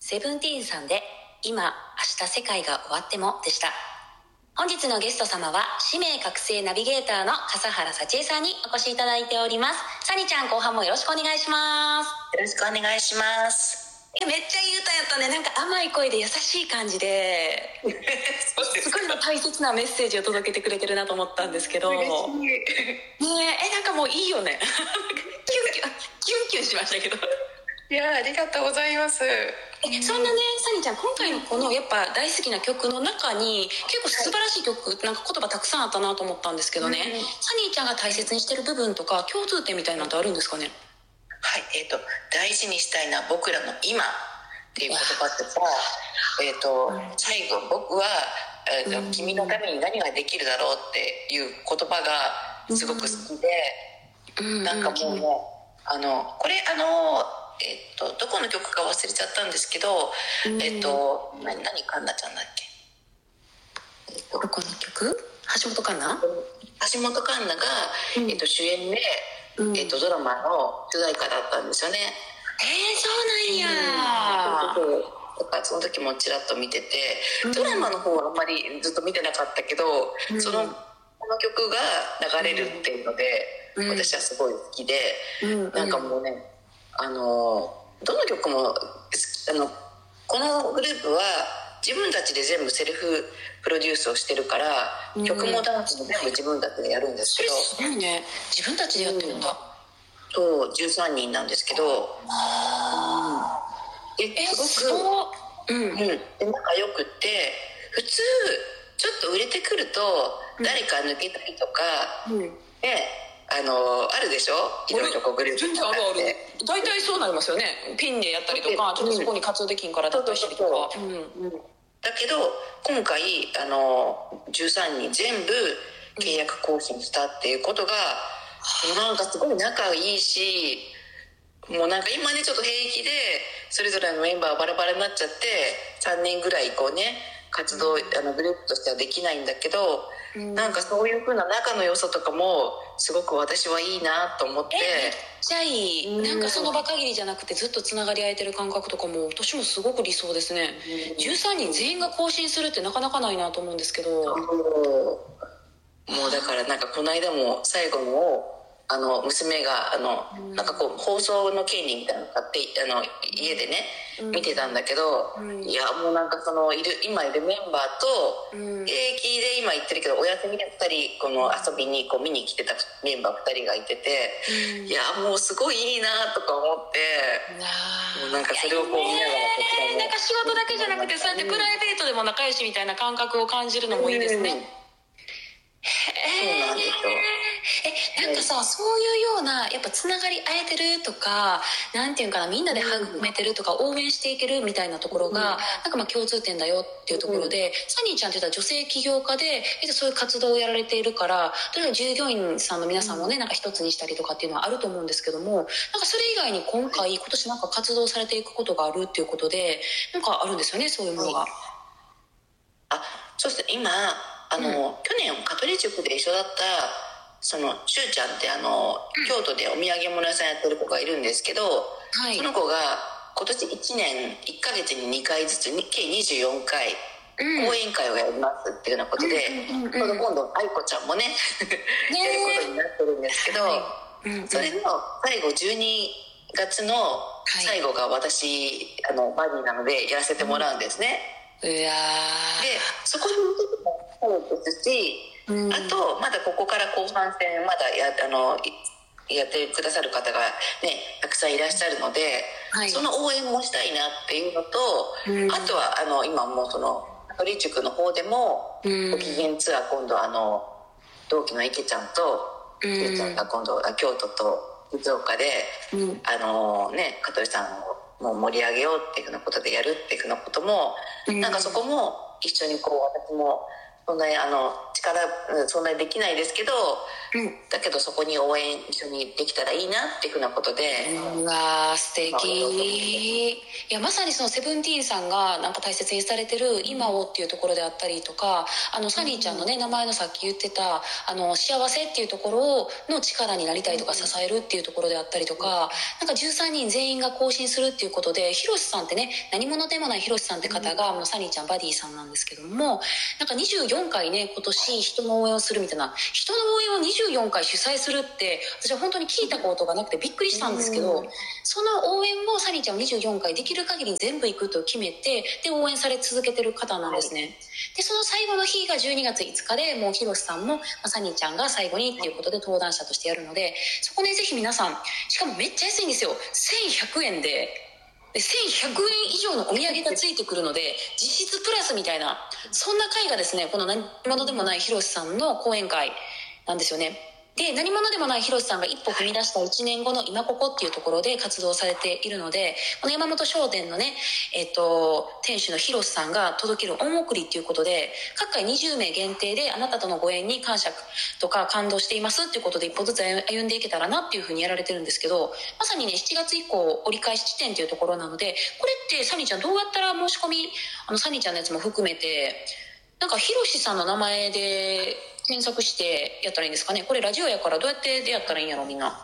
セブンティーンさんで今明日世界が終わってもでした。本日のゲスト様は使命覚醒ナビゲーターの笠原幸恵さんにお越しいただいております。サニちゃん、後半もよろしくお願いします。 よろしくお願いします。 めっちゃいい歌やったね。なんか甘い声で優しい感じですごい大切なメッセージを届けてくれてるなと思ったんですけどね。なんかもういいよねキュンキュンしましたけどいや、ありがとうございます。 そんなね、サニーちゃん、今回のこのやっぱ大好きな曲の中に結構素晴らしい曲、なんか言葉たくさんあったなと思ったんですけどね、サニーちゃんが大切にしてる部分とか共通点みたいなのってあるんですかね？ はい、大事にしたいのは僕らの今っていう言葉ってさ、最後僕は、君のために何ができるだろうっていう言葉がすごく好きで、なんかもうね、これどこの曲か忘れちゃったんですけど、何かんなちゃんだっけ、 どこの曲？橋本環奈が、主演で、ドラマの主題歌だったんですよね。 そうなんや。 だからその時もちらっと見てて、ドラマの方はあんまりずっと見てなかったけど、この曲が流れるっていうので、私はすごい好きで、なんかもうね、どの曲もこのグループは自分たちで全部セルフプロデュースをしてるから、曲もダンスも全部自分たちでやるんですけど、 すごいね、自分たちでやってるんだ。 そう、13人なんですけど、すごくで仲良くって、普通ちょっと売れてくると誰か抜けたりとか、あるでしょ、いろいろこうグループ全然あるある、大体そうなりますよね。ピンでやったりとか、ちょっとそこに活動できんから脱退したりとか。 だけど今回13人全部契約更新したっていうことが、なんかすごい仲いいし、もうなんか今ねちょっと平気でそれぞれのメンバーバラバラになっちゃって3年ぐらいこうね活動グループとしてはできないんだけど、なんかそういう風な仲の良さとかもすごく私はいいなと思って。 じゃあいい、なんかその場限りじゃなくてずっとつながり合えてる感覚とかも私もすごく理想ですね。13人全員が更新するってなかなかないなと思うんですけど、 もうだからなんかこの間も最後の娘がなんかこう放送の権利みたいなの買って家でね見てたんだけど、いやもうなんか今いるメンバーと平気で今言ってるけど、お休みで2人この遊びにこう見に来てたメンバー2人がいてて、いやもうすごいいいなとか思って、もうなんかそれをこう見ながらこちらもなんか仕事だけじゃなくてそうやってプライベートでも仲良しみたいな感覚を感じるのもいいですね。 そうなんですよ。 なんかさ、そういうようなやっぱつながり合えてるとか、なんていうかな、みんなで育めてるとか、応援していけるみたいなところが、なんかまあ共通点だよっていうところで、サニーちゃんって言ったら女性起業家でそういう活動をやられているから、例えば従業員さんの皆さんもね、なんか一つにしたりとかっていうのはあると思うんですけども、なんかそれ以外に今年なんか活動されていくことがあるっていうことで、なんかあるんですよね、そういうものが。 そうですね、今去年香取塾で一緒だったそのしゅうちゃんって京都でお土産物屋さんやってる子がいるんですけど、その子が今年1年1ヶ月に2回ずつ計24回講演会をやりますっていうようなことで、今度愛子ちゃんもねやることになってるんですけど、それの最後12月の最後が私バディなのでやらせてもらうんですね。でそこに向けてもそうですし、あとまだここから後半戦まだやってくださる方がねたくさんいらっしゃるので、その応援もしたいなっていうのと、あとは今もうその香取塾の方でもご機嫌ツアー、今度同期の池ちゃんと池ちゃんが今度京都と静岡で香取さんをもう盛り上げようっていうふうなことでやるっていうふうなことも、なんかそこも一緒にこう私もそんなに力そんなにできないですけど、 だけどそこに応援一緒にできたらいいなっていうふうなことで、 うわー素敵。いやまさにそのセブンティーンさんがなんか大切にされてる今をっていうところであったりとか、サニーちゃんのね名前のさっき言ってた幸せっていうところの力になりたいとか支えるっていうところであったりとか、なんか13人全員が更新するっていうことで、ヒロシさんってね、何者でもないヒロシさんって方がサニーちゃんバディさんなんですけども、なんか24回ね今年人の応援をするみたいな、人の応援を24回主催するって私は本当に聞いたことがなくてびっくりしたんですけど、その応援をサニーちゃん24回できる限り全部行くと決めて、で応援され続けてる方なんですね。でその最後の日が12月5日で、もうヒロシさんもサニーちゃんが最後にっていうことで登壇者としてやるので、そこでぜひ皆さん、しかもめっちゃ安いんですよ、1100円で1100円以上のお土産がついてくるので、実質プラスみたいな、そんな会がですね、この何者でもないヒロシさんの講演会なんですよね。で何者でもないヒロシさんが一歩踏み出した1年後の今ここっていうところで活動されているので、この山本商店のね、店主のヒロシさんが届ける恩送りっていうことで、各回20名限定であなたとのご縁に感謝とか感動していますっていうことで一歩ずつ歩んでいけたらなっていうふうにやられてるんですけど、まさにね7月以降折り返し地点っていうところなので、これってサニーちゃんどうやったら申し込み、サニーちゃんのやつも含めてなんかヒロシさんの名前で検索してやったらいいんですかね。これラジオやからどうやって出会ったらいいんやろみんな。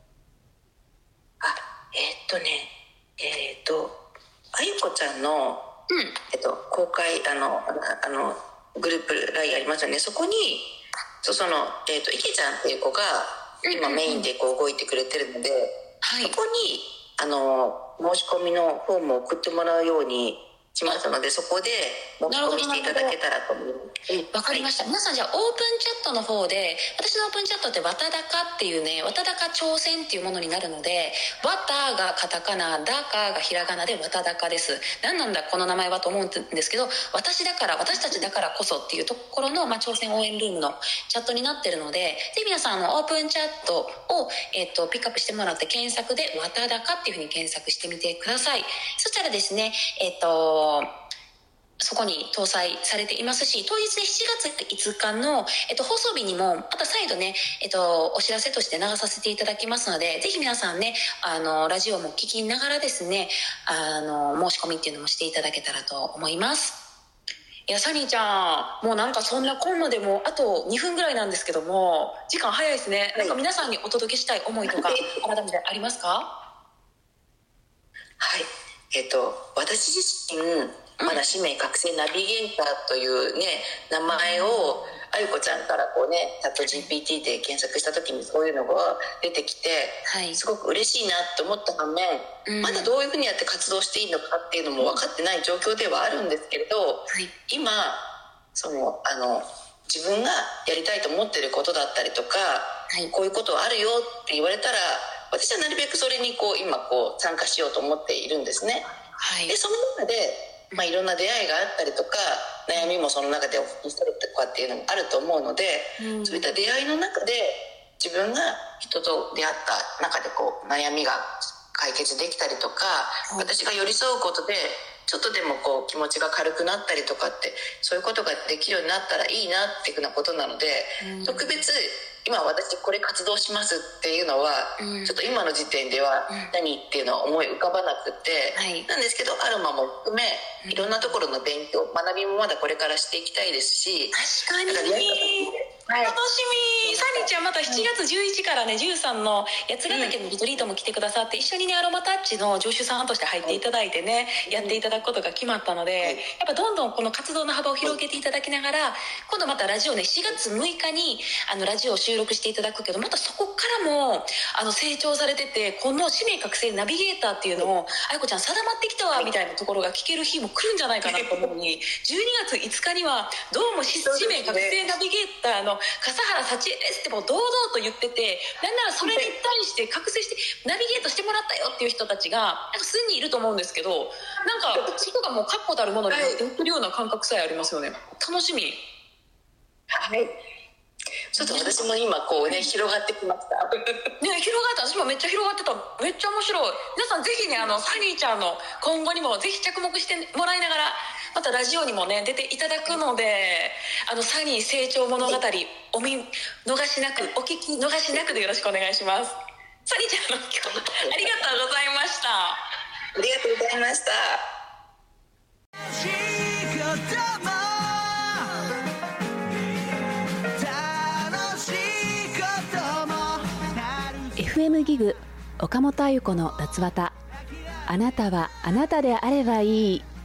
あゆこちゃんの、公開グループ LINE ありますよね。そこに池ちゃんっていう子が今メインでこう動いてくれてるので、そこに申し込みのフォームを送ってもらうようにしましたので、そこで申し込みしていただけたらと思います。 わかりました。皆さんじゃあオープンチャットの方で、私のオープンチャットってわただかっていうね、わただか挑戦っていうものになるので、わたがカタカナ、だかがひらがなでわただかです。何なんだこの名前はと思うんですけど、私たちだからこそっていうところの、挑戦応援ルームのチャットになってるので、ぜひ皆さんオープンチャットを、ピックアップしてもらって検索でわただかっていうふうに検索してみてください。そしたらですね、そこに搭載されていますし、当日で7月5日の、放送日にもまた再度ね、お知らせとして流させていただきますので、ぜひ皆さんね、ラジオも聞きながらですね、申し込みっていうのもしていただけたらと思います。いやサニーちゃん、もうなんかそんなこんなでもあと2分ぐらいなんですけども、時間早いですね。なんか皆さんにお届けしたい思いとか改めてありますか？ はい、私自身まだ使命覚醒ナビゲーターというね名前をあゆこちゃんからこうねチャット GPT で検索した時にそういうのが出てきて、すごく嬉しいなと思った反面、まだどういうふうにやって活動していいのかっていうのも分かってない状況ではあるんですけれど、今自分がやりたいと思ってることだったりとか、こういうことあるよって言われたら、私はなるべくそれに今参加しようと思っているんですね。でその中でいろんな出会いがあったりとか悩みもその中で起きたりとかっていうのもあると思うので、そういった出会いの中で自分が人と出会った中で悩みが解決できたりとか、私が寄り添うことでちょっとでも気持ちが軽くなったりとかって、そういうことができるようになったらいいなっていうふうなことなので、特別今私これ活動しますっていうのは、ちょっと今の時点では何っていうのは思い浮かばなくて、なんですけどアロマも含めいろんなところの勉強学びもまだこれからしていきたいですし、 確かに楽しみ。サニーちゃんまた7月11からね13の八ヶ岳のリトリートも来てくださって、一緒にねアロマタッチの助手さんとして入っていただいてね、やっていただくことが決まったので、やっぱどんどんこの活動の幅を広げていただきながら、今度またラジオね7月6日にラジオを収録していただくけど、またそこからも成長されてて、この使命覚醒ナビゲーターっていうのをあゆこちゃん定まってきたわみたいなところが聞ける日も来るんじゃないかなと思うに、12月5日にはどうも使命覚醒ナビゲーターの笠原幸恵ですってもう堂々と言ってて、なんならそれに対して覚醒してナビゲートしてもらったよっていう人たちがなんか数人いると思うんですけど、なんかそこがもう確固たるものになっていくような感覚さえありますよね。楽しみ。 はい、ちょっと私も今広がってきましたね。 広がった。私もめっちゃ広がってた。めっちゃ面白い。皆さんぜひねサニーちゃんの今後にもぜひ着目してもらいながら、またラジオにもね出ていただくので、サニー成長物語、 お見逃しなく、お聞き逃しなくでよろしくお願いします。サニーちゃん、今日ありがとうございました。 ありがとうございました。 FM ギグ岡本あゆ子の夏わた。あなたはあなたであればいい。